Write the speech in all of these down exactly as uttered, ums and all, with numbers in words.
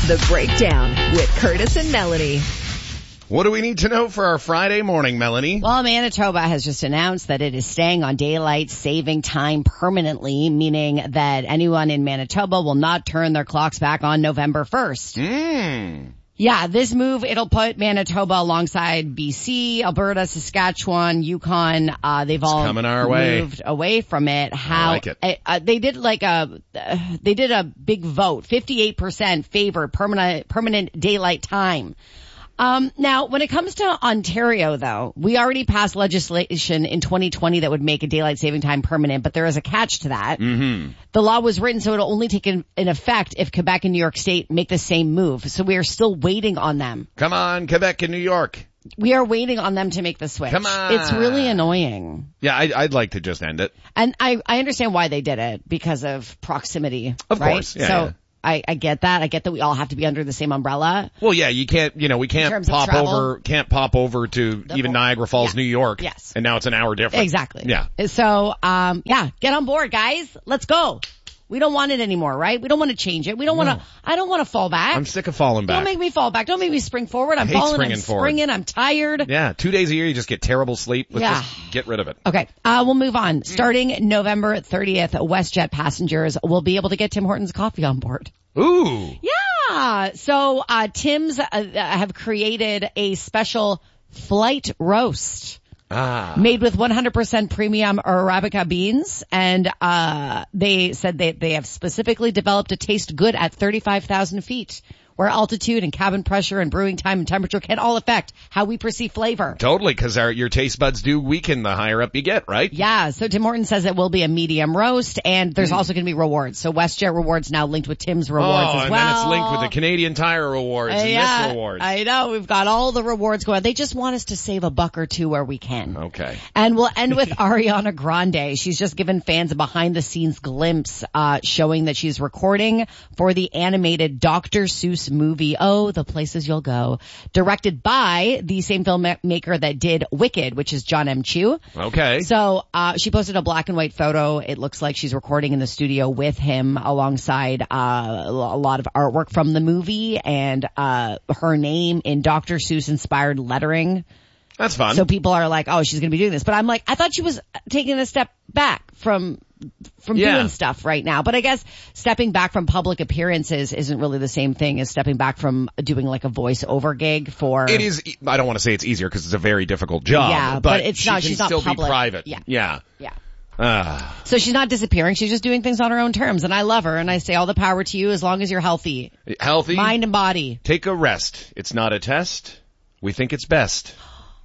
The Breakdown with Curtis and Melanie. What do we need to know for our Friday morning, Melanie? Well, Manitoba has just announced that it is staying on daylight saving time permanently, meaning that anyone in Manitoba will not turn their clocks back on November first. Mm. Yeah, this move, it'll put Manitoba alongside B C, Alberta, Saskatchewan, Yukon. Uh, they've It's all coming our way. moved away from it. How, I like it. Uh, they did like a, uh, they did a big vote. fifty-eight percent favor permanent, permanent daylight time. Um, now, when it comes to Ontario, though, we already passed legislation in twenty twenty that would make a daylight saving time permanent, but there is a catch to that. Mm-hmm. The law was written so it'll only take in, in effect if Quebec and New York State make the same move. So we are still waiting on them. Come on, Quebec and New York. We are waiting on them to make the switch. Come on. It's really annoying. Yeah, I, I'd like to just end it. And I, I understand why they did it, because of proximity. Of right? course, yeah, So yeah. I, I get that. I get that we all have to be under the same umbrella. Well, yeah, you can't, you know, we can't terms of pop travel. over, can't pop over to The even whole- Niagara Falls, yeah. New York. Yes. And now it's an hour different. Exactly. Yeah. So, um, yeah, get on board, guys. Let's go. We don't want it anymore, right? We don't want to change it. We don't want to, I don't want to fall back. I'm sick of falling back. Don't make me fall back. Don't make me spring forward. I'm hate falling, springing I'm forward. springing, I'm tired. Yeah, two days a year you just get terrible sleep. Let's Yeah. just get rid of it. Okay, uh, we'll move on. Starting November thirtieth, WestJet passengers will be able to get Tim Hortons coffee on board. Ooh. Yeah. So, uh, Tim's uh, have created a special flight roast. Ah. Made with one hundred percent premium Arabica beans, and uh they said they they have specifically developed to taste good at thirty-five thousand feet, where altitude and cabin pressure and brewing time and temperature can all affect how we perceive flavor. Totally, because your taste buds do weaken the higher up you get, right? Yeah, so Tim Hortons says it will be a medium roast, and there's mm. also going to be rewards. So WestJet rewards now linked with Tim's rewards oh, as well. and then it's linked with the Canadian Tire rewards uh, and yeah, this rewards. I know, we've got all the rewards going. They just want us to save a buck or two where we can. Okay. And we'll end with Ariana Grande. She's just given fans a behind-the-scenes glimpse, uh, showing that she's recording for the animated Doctor Seuss movie, Oh, the Places You'll Go, directed by the same filmmaker that did Wicked, which is John M. Chu. Okay. So, uh, she posted a black and white photo. It looks like she's recording in the studio with him alongside, uh, a lot of artwork from the movie and, uh, her name in Doctor Seuss inspired lettering. That's fun. So people are like, oh, she's going to be doing this. But I'm like, I thought she was taking a step back from from yeah. doing stuff right now. But I guess stepping back from public appearances isn't really the same thing as stepping back from doing like a voiceover gig for... It is, I don't want to say it's easier because it's a very difficult job. Yeah, but, but it's she not, can she's not still public. be private. Yeah. Yeah. Yeah. Uh, So she's not disappearing. She's just doing things on her own terms. And I love her. And I say all the power to you as long as you're healthy. healthy. Mind and body. Take a rest. It's not a test. We think it's best.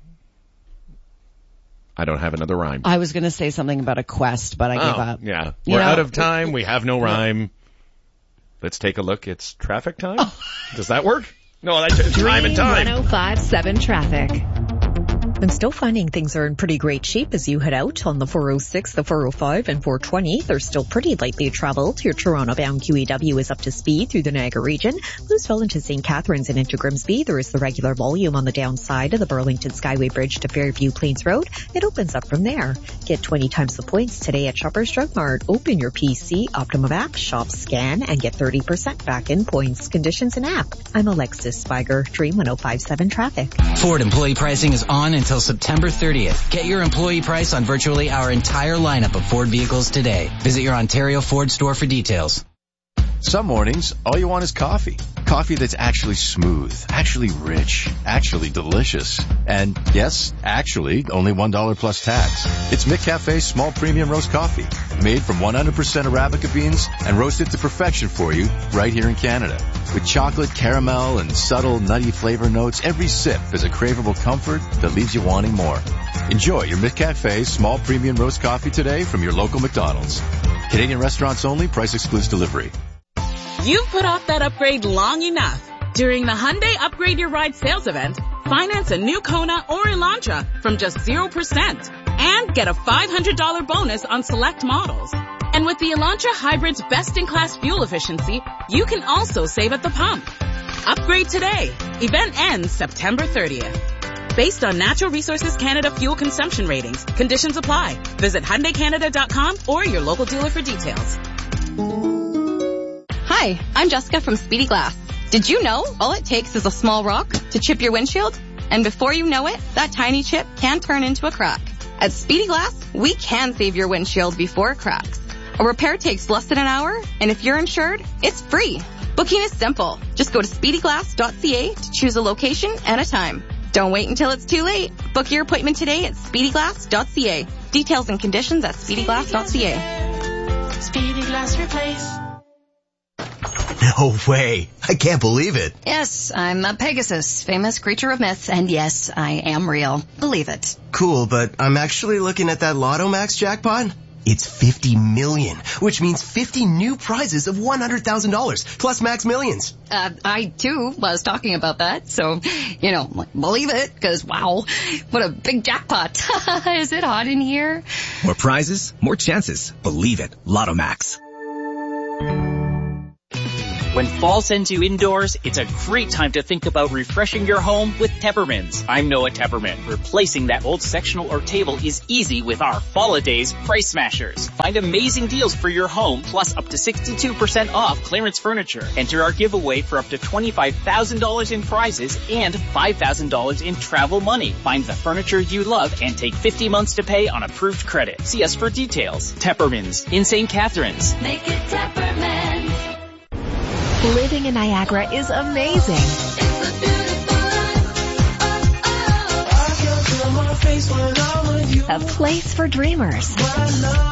I don't have another rhyme. I was going to say something about a quest, but I oh, gave up. Yeah. You We're know, out of time. We have no rhyme. Let's take a look. It's traffic time. Oh. Does that work? No, that's time and time. one oh five point seven traffic. I'm still finding things are in pretty great shape as you head out on the four oh six, the four oh five, and four twenty. They're still pretty lightly traveled. Your Toronto-bound Q E W is up to speed through the Niagara region. Louisville into Saint Catharines and into Grimsby. There is the regular volume on the downside of the Burlington Skyway Bridge to Fairview Plains Road. It opens up from there. Get twenty times the points today at Shoppers Drug Mart. Open your P C, Optimum app, shop, scan, and get thirty percent back in points, conditions, and app. I'm Alexis Spiger, Dream one oh five point seven traffic. Ford employee pricing is on until September thirtieth. Get your employee price on virtually our entire lineup of Ford vehicles today. Visit your Ontario Ford store for details. Some mornings, all you want is coffee. Coffee that's actually smooth, actually rich, actually delicious. And yes, actually, only one dollar plus tax. It's McCafe's small premium roast coffee, made from one hundred percent Arabica beans and roasted to perfection for you right here in Canada. With chocolate, caramel, and subtle nutty flavor notes, every sip is a craveable comfort that leaves you wanting more. Enjoy your McCafe small premium roast coffee today from your local McDonald's. Canadian restaurants only, price excludes delivery. You've put off that upgrade long enough. During the Hyundai Upgrade Your Ride sales event, finance a new Kona or Elantra from just zero percent and get a five hundred dollars bonus on select models. And with the Elantra Hybrid's best-in-class fuel efficiency, you can also save at the pump. Upgrade today. Event ends September thirtieth. Based on Natural Resources Canada fuel consumption ratings, conditions apply. Visit Hyundai Canada dot com or your local dealer for details. Hi, I'm Jessica from Speedy Glass. Did you know all it takes is a small rock to chip your windshield? And before you know it, that tiny chip can turn into a crack. At Speedy Glass, we can save your windshield before it cracks. A repair takes less than an hour, and if you're insured, it's free. Booking is simple. Just go to speedy glass dot c a to choose a location and a time. Don't wait until it's too late. Book your appointment today at speedy glass dot c a. Details and conditions at speedy glass dot c a. Speedy Glass Replace. No way. I can't believe it. Yes, I'm a Pegasus, famous creature of myth, and yes, I am real. Believe it. Cool, but I'm actually looking at that Lotto Max jackpot. It's fifty million, which means fifty new prizes of one hundred thousand dollars, plus max millions. Uh, I, too, was talking about that, so, you know, like, believe it, because, wow, what a big jackpot. Is it hot in here? More prizes, more chances. Believe it. Lotto Max. When fall sends you indoors, it's a great time to think about refreshing your home with Teppermans. I'm Noah Tepperman. Replacing that old sectional or table is easy with our Holidays Price Smashers. Find amazing deals for your home, plus up to sixty-two percent off clearance furniture. Enter our giveaway for up to twenty-five thousand dollars in prizes and five thousand dollars in travel money. Find the furniture you love and take fifty months to pay on approved credit. See us for details. Teppermans in Saint Catharines. Make it Tepperman. Living in Niagara is amazing. It's a beautiful life. Oh, oh, oh. I feel good on my face when I'm with you. A place for dreamers.